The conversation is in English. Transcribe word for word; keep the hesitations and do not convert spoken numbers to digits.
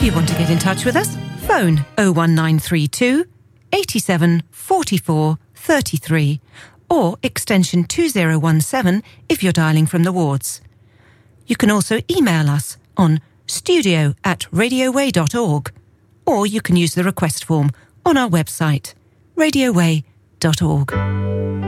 you want to get in touch with us, phone oh one nine three two, eighty-seven, forty-four, thirty-three or extension two oh one seven if you're dialling from the wards. You can also email us on studio at radioway dot org, or you can use the request form on our website, radioway dot org.